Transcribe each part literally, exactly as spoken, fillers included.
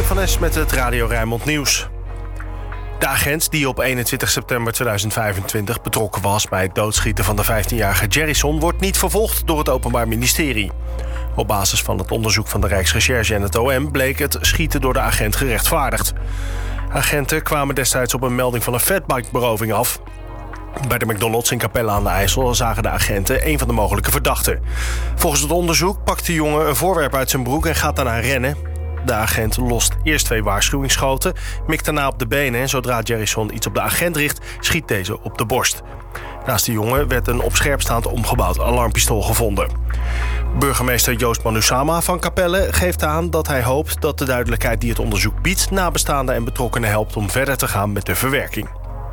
Martijn van Es met het Radio Rijnmond Nieuws. De agent die op eenentwintig september tweeduizend vijfentwintig betrokken was bij het doodschieten van de vijftienjarige Jerryson wordt niet vervolgd door het Openbaar Ministerie. Op basis van het onderzoek van de Rijksrecherche en het O M bleek het schieten door de agent gerechtvaardigd. Agenten kwamen destijds op een melding van een fatbike-beroving af. Bij de McDonald's in Capelle aan de IJssel zagen de agenten een van de mogelijke verdachten. Volgens het onderzoek pakt de jongen een voorwerp uit zijn broek en gaat daarna rennen. De agent lost eerst twee waarschuwingsschoten, mikt daarna op de benen en zodra Jerryson iets op de agent richt, schiet deze op de borst. Naast de jongen werd een op scherp staand omgebouwd alarmpistool gevonden. Burgemeester Joost Manusama van Capelle geeft aan dat hij hoopt dat de duidelijkheid die het onderzoek biedt nabestaanden en betrokkenen helpt om verder te gaan met de verwerking.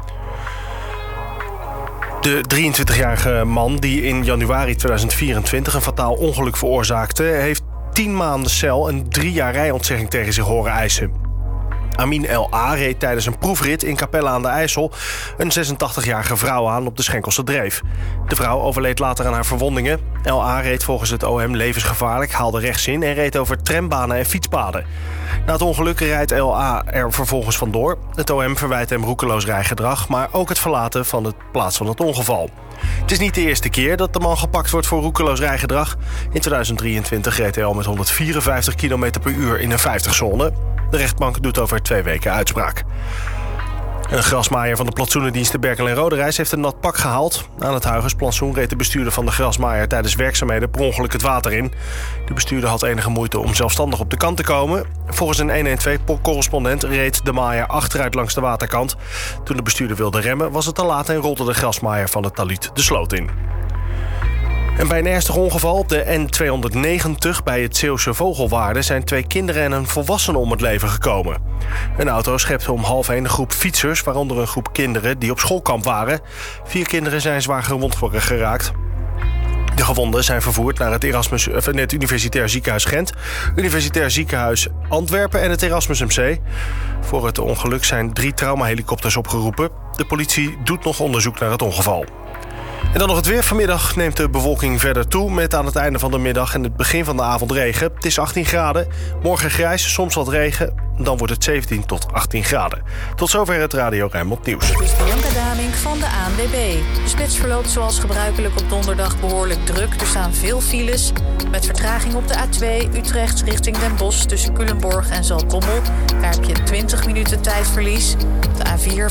De drieëntwintigjarige man die in januari tweeduizend vierentwintig een fataal ongeluk veroorzaakte, heeft tien maanden cel en drie jaar rijontzegging tegen zich horen eisen. Amin L A reed tijdens een proefrit in Capelle aan de IJssel een zesentachtigjarige vrouw aan op de Schenkelse Dreef. De vrouw overleed later aan haar verwondingen. L A reed volgens het O M levensgevaarlijk, haalde rechts in en reed over trambanen en fietspaden. Na het ongeluk rijdt L A er vervolgens vandoor. Het O M verwijt hem roekeloos rijgedrag, maar ook het verlaten van de plaats van het ongeval. Het is niet de eerste keer dat de man gepakt wordt voor roekeloos rijgedrag. In tweeduizend drieëntwintig reed hij al met honderdvierenvijftig kilometer per uur in een vijftig-zone. De rechtbank doet over twee weken uitspraak. Een grasmaaier van de plantsoenendiensten Berkel en Roderijs heeft een nat pak gehaald. Aan het Huigersplantsoen reed de bestuurder van de grasmaaier tijdens werkzaamheden per ongeluk het water in. De bestuurder had enige moeite om zelfstandig op de kant te komen. Volgens een honderdtwaalf-correspondent reed de maaier achteruit langs de waterkant. Toen de bestuurder wilde remmen was het te laat en rolde de grasmaaier van het talud de sloot in. En bij een ernstig ongeval op de N tweehonderdnegentig bij het Zeeuwse Vogelwaarde zijn twee kinderen en een volwassene om het leven gekomen. Een auto schepte om half één een groep fietsers, waaronder een groep kinderen die op schoolkamp waren. Vier kinderen zijn zwaar gewond geraakt. De gewonden zijn vervoerd naar het, Erasmus, het Universitair Ziekenhuis Gent, Universitair Ziekenhuis Antwerpen en het Erasmus M C. Voor het ongeluk zijn drie traumahelikopters opgeroepen. De politie doet nog onderzoek naar het ongeval. En dan nog het weer. Vanmiddag neemt de bewolking verder toe met aan het einde van de middag en het begin van de avond regen. Het is achttien graden. Morgen grijs, soms wat regen. Dan wordt het zeventien tot achttien graden. Tot zover het Radio Rijnmond Nieuws. Dit is Bianca Damink van de A N W B. De spits verloopt zoals gebruikelijk op donderdag behoorlijk druk. Er staan veel files. Met vertraging op de A twee Utrecht richting Den Bosch tussen Culemborg en Zaltbommel. Daar heb je twintig minuten tijdverlies. De A vier